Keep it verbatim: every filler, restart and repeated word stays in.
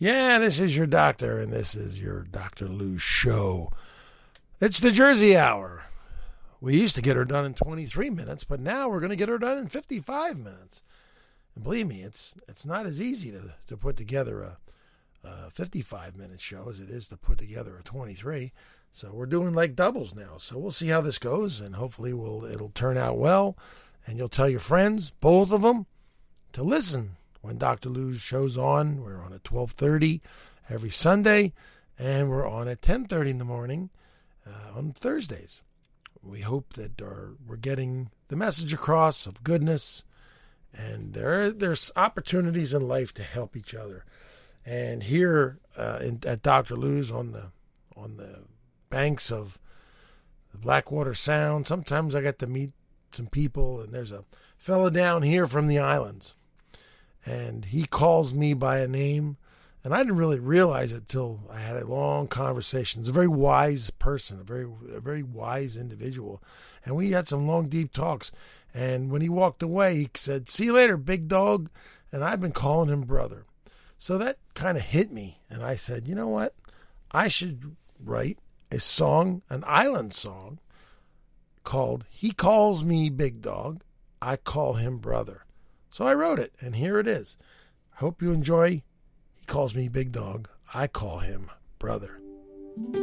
Yeah, this is your doctor, and this is your Doctor Lou show. It's the Jersey Hour. We used to get her done in twenty-three minutes, but now we're going to get her done in fifty-five minutes. And believe me, it's it's not as easy to, to put together a, a fifty-five minute show as it is to put together a twenty-three. So we're doing like doubles now. So we'll see how this goes, and hopefully we'll it'll turn out well. And you'll tell your friends, both of them, to listen when Doctor Lou's show's on. We're on at twelve thirty every Sunday, and we're on at ten thirty in the morning uh, on Thursdays. We hope that our, we're getting the message across of goodness, and there there's opportunities in life to help each other. And here uh, in, at Doctor Lou's on the on the banks of the Blackwater Sound, sometimes I get to meet some people, and there's a fella down here from the islands, and he calls me by a name, and I didn't really realize it till I had a long conversation. He's a very wise person, a very a very wise individual, and we had some long, deep talks. And when he walked away, he said, "See you later, big dog," and I've been calling him brother. So that kind of hit me, and I said, you know what? I should write a song, an island song, called He Calls Me Big Dog, I Call Him Brother. So I wrote it, and here it is. I hope you enjoy He Calls Me Big Dog, I Call Him Brother.